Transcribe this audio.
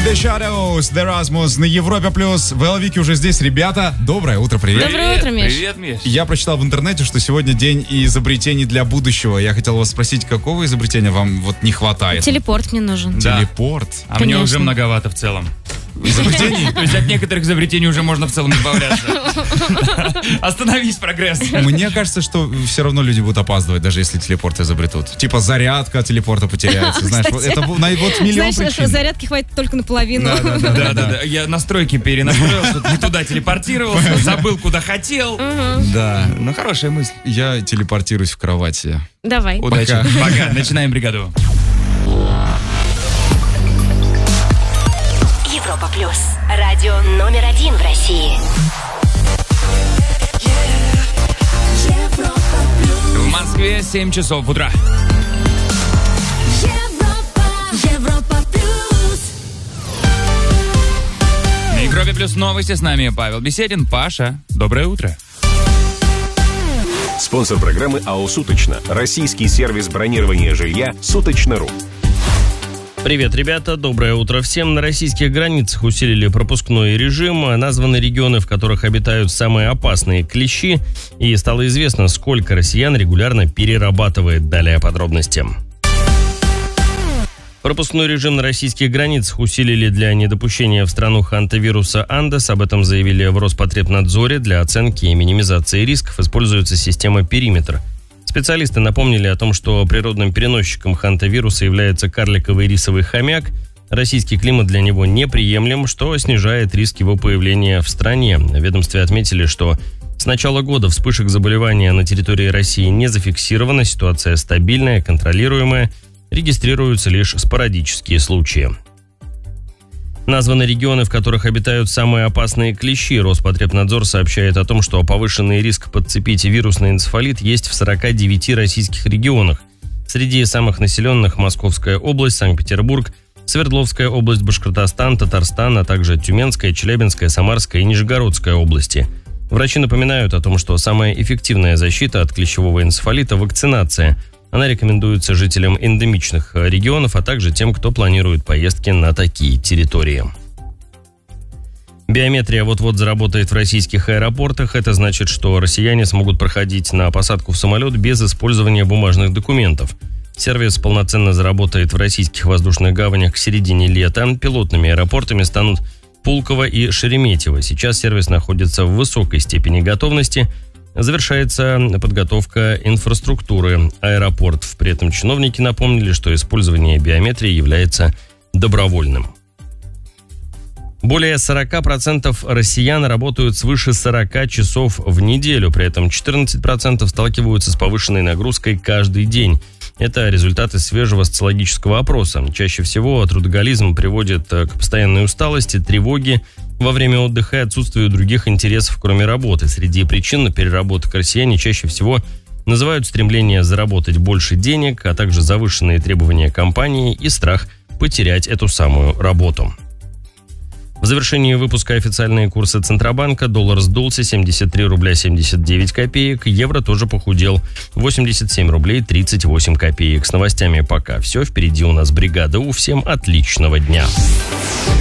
The Shadows, The Rasmus на Европе+. Веловики уже здесь, ребята. Доброе утро, привет. Доброе утро, Миш. Привет, Миш. Я прочитал в интернете, что сегодня день изобретений для будущего. Я хотел вас спросить, какого изобретения вам вот не хватает? Телепорт мне нужен. Да. Телепорт? А мне Конечно. уже многовато в целом. Изобретений? То есть от некоторых изобретений уже можно в целом избавляться. Остановись, прогресс. Мне кажется, что все равно люди будут опаздывать, даже если телепорт изобретут. Типа зарядка от телепорта потеряется. Знаешь, вот это вот миллион Знаешь, причин. зарядки хватит только наполовину. Да. Я настройки перенастроил, что не туда телепортировался, забыл, куда хотел. Да. Ну, хорошая мысль. Я телепортируюсь в кровати. Давай. Удачи. Пока. Начинаем бригаду. Европа Плюс. Радио номер 1 в России. В Москве 7 часов утра. Европа Плюс. На Европе Плюс новости с нами Павел Беседин. Паша, доброе утро. Спонсор программы АО «Суточно». Российский сервис бронирования жилья «Суточно.ру». Привет, ребята, доброе утро всем. На российских границах усилили пропускной режим, названы регионы, в которых обитают самые опасные клещи, и стало известно, сколько россиян регулярно перерабатывает. Далее подробности. Пропускной режим на российских границах усилили для недопущения в страну хантавируса Андес. Об этом заявили в Роспотребнадзоре. Для оценки и минимизации рисков используется система «Периметр». Специалисты напомнили о том, что природным переносчиком хантавируса является карликовый рисовый хомяк. Российский климат для него неприемлем, что снижает риск его появления в стране. В ведомстве отметили, что с начала года вспышек заболевания на территории России не зафиксировано, ситуация стабильная, контролируемая, регистрируются лишь спорадические случаи. Названы регионы, в которых обитают самые опасные клещи. Роспотребнадзор сообщает о том, что повышенный риск подцепить вирусный энцефалит есть в 49 российских регионах. Среди самых населенных Московская область, Санкт-Петербург, Свердловская область, Башкортостан, Татарстан, а также Тюменская, Челябинская, Самарская и Нижегородская области. Врачи напоминают о том, что самая эффективная защита от клещевого энцефалита – вакцинация. Она рекомендуется жителям эндемичных регионов, а также тем, кто планирует поездки на такие территории. Биометрия вот-вот заработает в российских аэропортах. Это значит, что россияне смогут проходить на посадку в самолет без использования бумажных документов. Сервис полноценно заработает в российских воздушных гаванях к середине лета. Пилотными аэропортами станут Пулково и Шереметьево. Сейчас сервис находится в высокой степени готовности. Завершается подготовка инфраструктуры аэропортов. При этом чиновники напомнили, что использование биометрии является добровольным. Более 40% россиян работают свыше 40 часов в неделю. При этом 14% сталкиваются с повышенной нагрузкой каждый день. Это результаты свежего социологического опроса. Чаще всего трудоголизм приводит к постоянной усталости, тревоге во время отдыха и отсутствию других интересов, кроме работы. Среди причин переработок россияне чаще всего называют стремление заработать больше денег, а также завышенные требования компании и страх потерять эту самую работу. В завершении выпуска официальные курсы Центробанка. Доллар сдулся 73 рубля 79 копеек. Евро тоже похудел 87 рублей 38 копеек. С новостями пока все. Впереди у нас бригада У. Всем отличного дня.